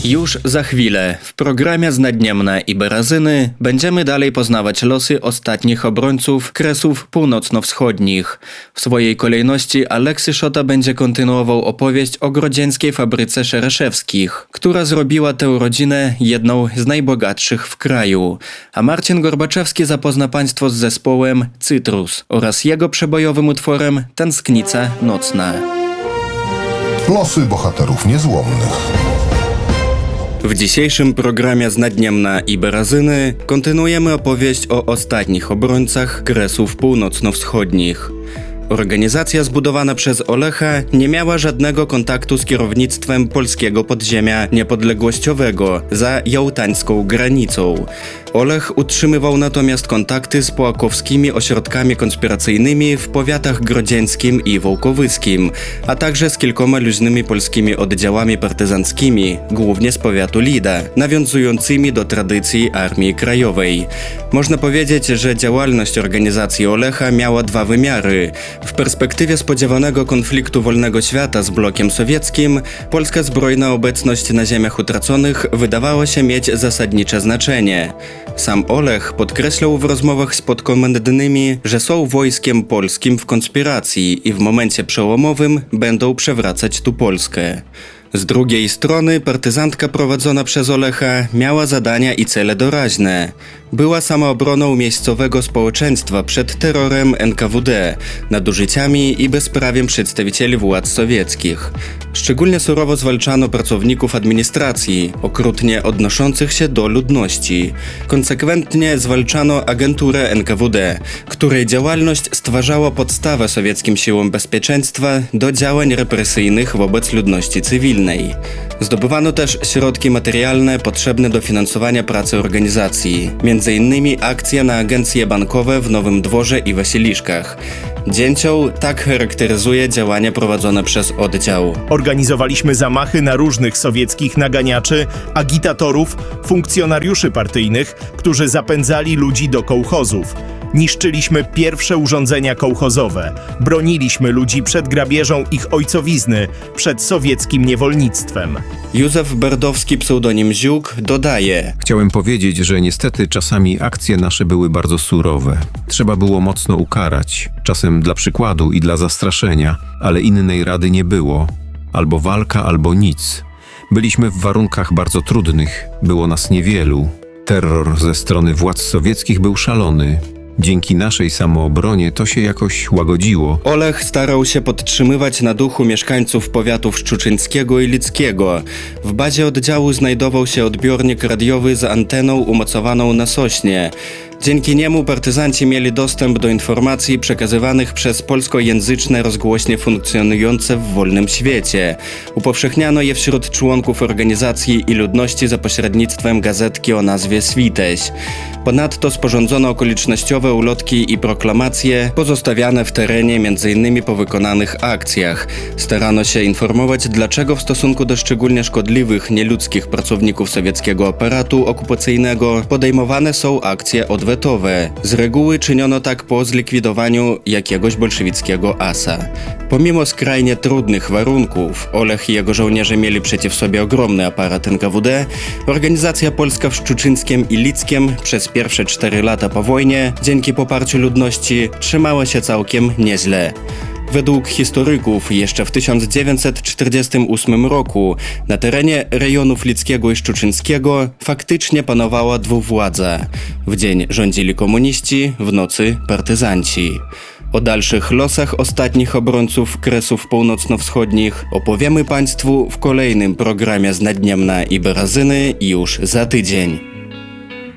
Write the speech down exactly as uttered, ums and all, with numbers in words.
Już za chwilę w programie z Naddniemna i Berazyny będziemy dalej poznawać losy ostatnich obrońców Kresów Północno-Wschodnich. W swojej kolejności Aleksy Szota będzie kontynuował opowieść o grodzieńskiej fabryce Szereszewskich, która zrobiła tę rodzinę jedną z najbogatszych w kraju. A Marcin Gorbaczewski zapozna Państwo z zespołem Cytrus oraz jego przebojowym utworem Tęsknica nocna. Losy bohaterów niezłomnych. W dzisiejszym programie z Naddniemna i Berazyny kontynuujemy opowieść o ostatnich obrońcach Kresów Północno-Wschodnich. Organizacja zbudowana przez Olecha nie miała żadnego kontaktu z kierownictwem polskiego podziemia niepodległościowego za jałtańską granicą. Olech utrzymywał natomiast kontakty z połakowskimi ośrodkami konspiracyjnymi w powiatach grodzieńskim i wołkowyskim, a także z kilkoma luźnymi polskimi oddziałami partyzanckimi, głównie z powiatu Lida, nawiązującymi do tradycji Armii Krajowej. Można powiedzieć, że działalność organizacji Olecha miała dwa wymiary. W perspektywie spodziewanego konfliktu wolnego świata z blokiem sowieckim, polska zbrojna obecność na ziemiach utraconych wydawała się mieć zasadnicze znaczenie. Sam Olech podkreślał w rozmowach z podkomendnymi, że są wojskiem polskim w konspiracji i w momencie przełomowym będą przewracać tu Polskę. Z drugiej strony partyzantka prowadzona przez Olecha miała zadania i cele doraźne. Była samoobroną miejscowego społeczeństwa przed terrorem N K W D, nadużyciami i bezprawiem przedstawicieli władz sowieckich. Szczególnie surowo zwalczano pracowników administracji, okrutnie odnoszących się do ludności. Konsekwentnie zwalczano agenturę N K W D, której działalność stwarzała podstawę sowieckim siłom bezpieczeństwa do działań represyjnych wobec ludności cywilnej. Zdobywano też środki materialne potrzebne do finansowania pracy organizacji, między innymi akcje na agencje bankowe w Nowym Dworze i Wasiliszkach. Dzięcioł tak charakteryzuje działania prowadzone przez oddział. Organizowaliśmy zamachy na różnych sowieckich naganiaczy, agitatorów, funkcjonariuszy partyjnych, którzy zapędzali ludzi do kołchozów. Niszczyliśmy pierwsze urządzenia kołchozowe. Broniliśmy ludzi przed grabieżą ich ojcowizny, przed sowieckim niewolnictwem. Józef Berdowski, pseudonim Ziuk, dodaje: Chciałem powiedzieć, że niestety czasami akcje nasze były bardzo surowe. Trzeba było mocno ukarać, czasem dla przykładu i dla zastraszenia, ale innej rady nie było. Albo walka, albo nic. Byliśmy w warunkach bardzo trudnych, było nas niewielu. Terror ze strony władz sowieckich był szalony. Dzięki naszej samoobronie to się jakoś łagodziło. Olech starał się podtrzymywać na duchu mieszkańców powiatów szczuczyńskiego i lickiego. W bazie oddziału znajdował się odbiornik radiowy z anteną umocowaną na sośnie. Dzięki niemu partyzanci mieli dostęp do informacji przekazywanych przez polskojęzyczne rozgłośnie funkcjonujące w wolnym świecie. Upowszechniano je wśród członków organizacji i ludności za pośrednictwem gazetki o nazwie Switeś. Ponadto sporządzono okolicznościowe ulotki i proklamacje pozostawiane w terenie m.in. po wykonanych akcjach. Starano się informować, dlaczego w stosunku do szczególnie szkodliwych, nieludzkich pracowników sowieckiego aparatu okupacyjnego podejmowane są akcje odwetowe. Z reguły czyniono tak po zlikwidowaniu jakiegoś bolszewickiego asa. Pomimo skrajnie trudnych warunków, Olech i jego żołnierze mieli przeciw sobie ogromny aparat N K W D, organizacja polska w Szczuczyńskiem i Lickiem przez pierwsze cztery lata po wojnie, dzięki poparciu ludności, trzymała się całkiem nieźle. Według historyków jeszcze w tysiąc dziewięćset czterdziestym ósmym roku na terenie rejonów Lickiego i Szczuczyńskiego faktycznie panowała dwuwładza. W dzień rządzili komuniści, w nocy partyzanci. O dalszych losach ostatnich obrońców Kresów Północno-Wschodnich opowiemy Państwu w kolejnym programie z Naddniemna i Berazyny już za tydzień.